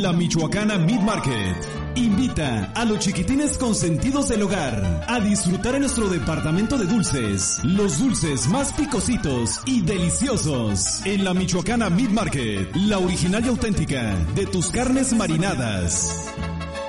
La Michoacana Meat Market invita a los chiquitines consentidos del hogar a disfrutar en nuestro departamento de dulces, los dulces más picositos y deliciosos. En La Michoacana Meat Market, la original y auténtica de tus carnes marinadas.